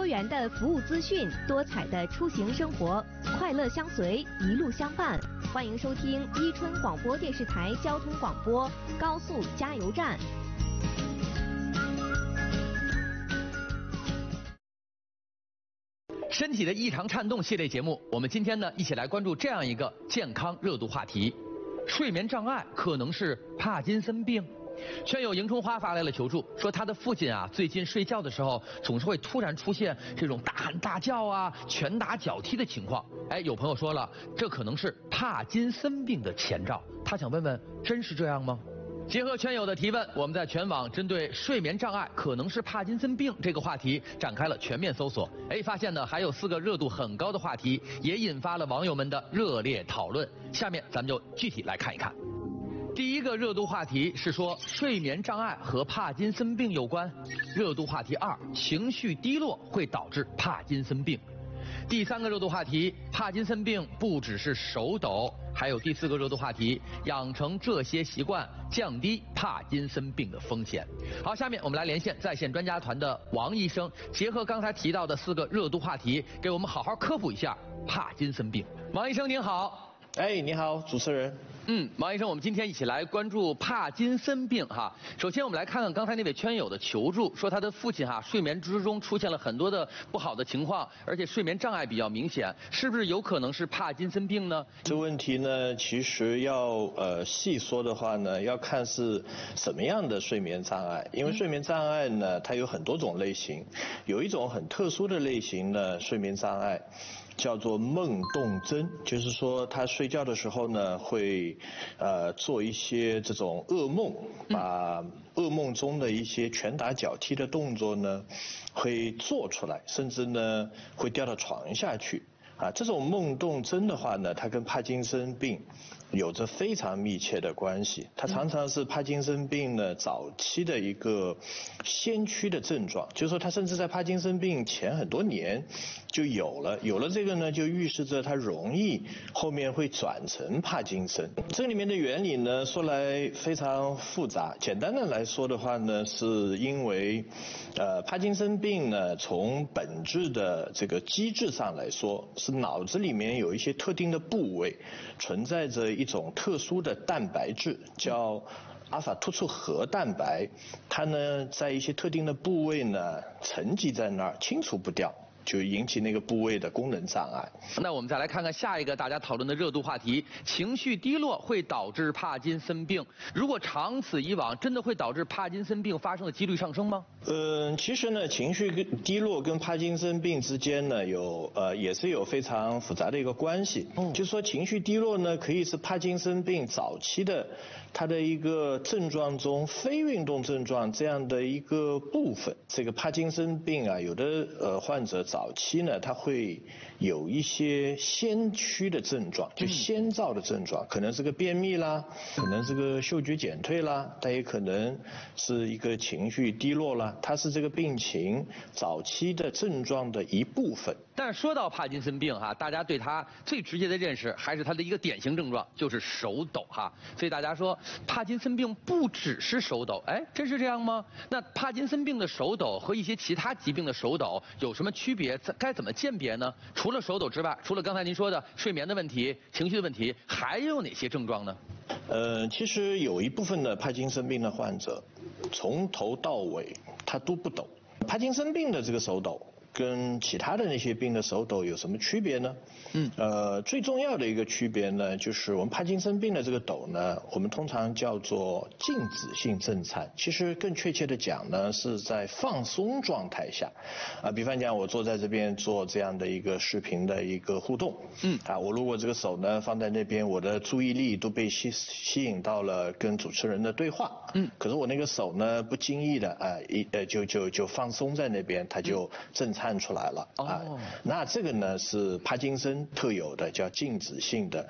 多元的服务资讯，多彩的出行生活，快乐相随，一路相伴。欢迎收听伊春广播电视台交通广播高速加油站。 身体的异常颤动系列节目，我们今天呢一起来关注这样一个健康热度话题：睡眠障碍可能是帕金森病。圈友迎春花发来了求助，说他的父亲啊最近睡觉的时候总是会突然出现这种大喊大叫啊、拳打脚踢的情况。有朋友说了，这可能是帕金森病的前兆。他想问问，真是这样吗？结合圈友的提问，我们在全网针对睡眠障碍可能是帕金森病这个话题展开了全面搜索。发现呢还有4个热度很高的话题，也引发了网友们的热烈讨论。下面咱们就具体来看一看。第一个热度话题是说睡眠障碍和帕金森病有关。热度话题2，情绪低落会导致帕金森病。第3个热度话题，帕金森病不只是手抖。还有第4个热度话题，养成这些习惯，降低帕金森病的风险。好，下面我们来连线在线专家团的王医生，结合刚才提到的4个热度话题，给我们好好科普一下帕金森病。王医生您好。 你好，主持人。 王医生，我们今天一起来关注帕金森病哈。首先，我们来看看刚才那位圈友的求助，说他的父亲睡眠之中出现了很多的不好的情况，而且睡眠障碍比较明显，是不是有可能是帕金森病呢？ 这问题呢，其实要细说的话呢，要看是什么样的睡眠障碍，因为睡眠障碍呢，它有很多种类型，有一种很特殊的类型呢，睡眠障碍叫做梦动症，就是说他睡觉的时候呢，会做一些这种噩梦，把噩梦中的一些拳打脚踢的动作呢，会做出来，甚至呢会掉到床下去。这种梦动症的话呢，它跟帕金森病有着非常密切的关系，它常常是帕金森病呢早期的一个先驱的症状，就是说它甚至在帕金森病前很多年就有了这个呢，就预示着它容易后面会转成帕金森。这里面的原理呢说来非常复杂，简单的来说的话呢，是因为帕金森病呢从本质的这个机制上来说，是脑子里面有一些特定的部位存在着一种特殊的蛋白质，叫阿法突触核蛋白，它呢在一些特定的部位呢沉积在那儿，清除不掉，就引起那个部位的功能障碍。 那我们再来看看下一个大家讨论的热度话题：情绪低落会导致帕金森病。如果长此以往，真的会导致帕金森病发生的几率上升吗？ 其实呢，情绪低落跟帕金森病之间呢也是有非常复杂的一个关系。就是说情绪低落呢，可以是帕金森病早期的它的一个症状中非运动症状这样的一个部分。这个帕金森病有的患者早期呢，他会有一些先驱的症状，就先兆的症状，可能是个便秘啦，可能是个嗅觉减退啦，但也可能是一个情绪低落啦，它是这个病情早期的症状的一部分。 但是说到帕金森病大家对它最直接的认识还是它的一个典型症状，就是手抖所以大家说帕金森病不只是手抖，真是这样吗？那帕金森病的手抖和一些其他疾病的手抖有什么区别？该怎么鉴别呢？除了手抖之外，除了刚才您说的睡眠的问题、情绪的问题，还有哪些症状呢？ 其实有一部分的帕金森病的患者从头到尾他都不抖。帕金森病的这个手抖跟其他的那些病的手抖有什么区别呢？最重要的一个区别呢，就是我们帕金森病的这个抖呢，我们通常叫做静止性震颤。其实更确切的讲呢，是在放松状态下。比方讲，我坐在这边做这样的一个视频的一个互动。我如果这个手呢放在那边，我的注意力都被吸引到了跟主持人的对话。可是我那个手呢不经意的就放松在那边，它就震颤出来了。那这个呢是帕金森特有的叫静止性的